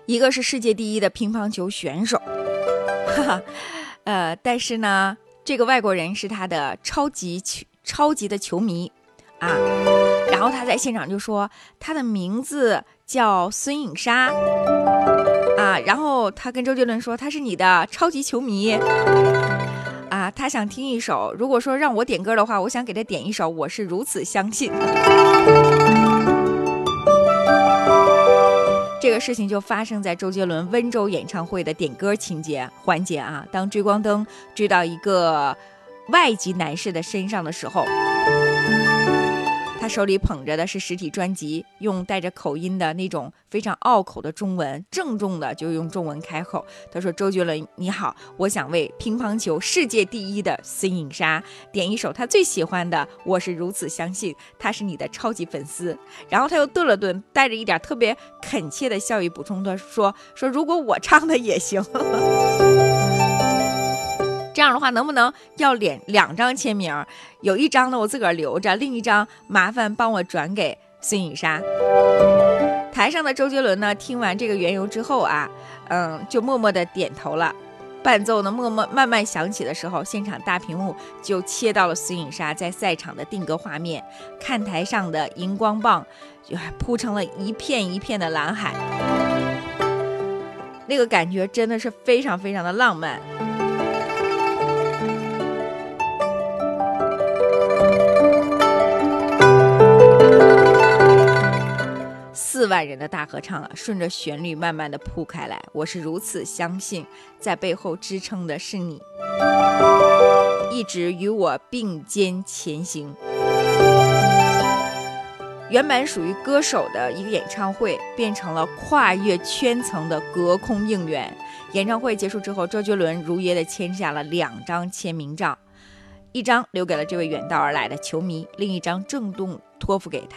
一个是世界第一的乒乓球选手，但是呢，这个外国人是他的超级的球迷啊。然后他在现场就说他的名字叫孙颖莎啊，然后他跟周杰伦说他是你的超级球迷啊，他想听一首，如果说让我点歌的话，我想给他点一首《我是如此相信》。这个事情就发生在周杰伦温州演唱会的点歌环节啊，当追光灯追到一个外籍男士的身上的时候，他手里捧着的是实体专辑，用带着口音的那种非常拗口的中文，郑重的就用中文开口，他说：周杰伦你好，我想为乒乓球世界第一的孙颖莎点一首他最喜欢的《我是如此相信》，他是你的超级粉丝。然后他又顿了顿，带着一点特别恳切的笑意补充的说如果我唱的也行这样的话能不能要2张签名，有一张呢我自个儿留着，另一张麻烦帮我转给孙颖莎。台上的周杰伦呢，听完这个缘由之后啊，就默默的点头了。伴奏呢慢慢响起的时候，现场大屏幕就切到了孙颖莎在赛场的定格画面，看台上的荧光棒就铺成了一片一片的蓝海，那个感觉真的是非常非常的浪漫。4万人的大合唱啊，顺着旋律慢慢的铺开来，我是如此相信，在背后支撑的是你，一直与我并肩前行。原本属于歌手的一个演唱会，变成了跨越圈层的隔空应援。演唱会结束之后，周杰伦如约的签下了2张签名照，一张留给了这位远道而来的球迷，另一张郑重托付给他